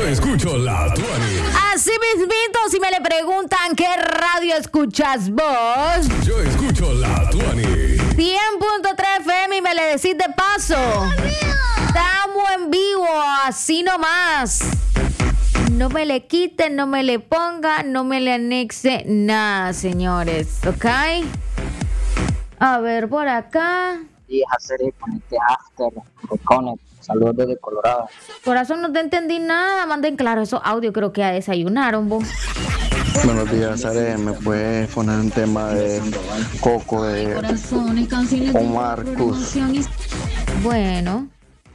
escucho la 20. Así mismito, si me le preguntan qué radio escuchas vos, Yo escucho la 20. 100.3 FM y me le decís de paso. Estamos en vivo, así nomás. No me le quiten, no me le ponga, no me le anexe nada, señores, ¿ok? A ver, por acá. Y hacer con este after de Connect. Saludos desde Colorado. Corazón, no te entendí nada. Manden claro esos audios, creo que ya desayunaron, vos. Buenos días, Are. ¿Me puedes poner un tema de Coco de Omar Cruz? Bueno.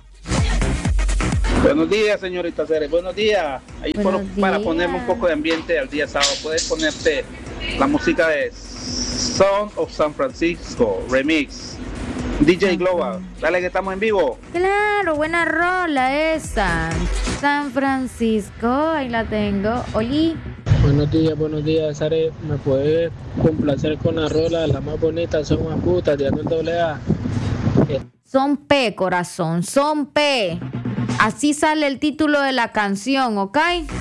Buenos días, señorita Ceres. Buenos días. Ahí Buenos para días. ponerme un poco de ambiente al día sábado, puedes ponerte la música de Sound of San Francisco Remix. DJ Global. Dale que estamos en vivo. Claro, buena rola esa. San Francisco, ahí la tengo. Oli. Buenos días, Are. ¿Me puedes complacer con la rola? La más bonita son más putas, de Anuel AA. Son P, corazón, son P. Así sale el título de la canción, ¿ok?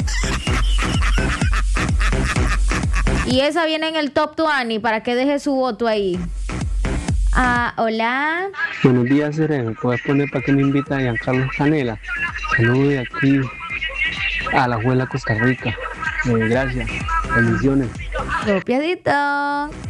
Y esa viene en el top 20 para que deje su voto ahí. Hola. Buenos días, Are. ¿Me puedes poner para que me invita a Giancarlo Canela? Saludos de aquí a la Juela, Costa Rica. Gracias. Bendiciones. Copiadito.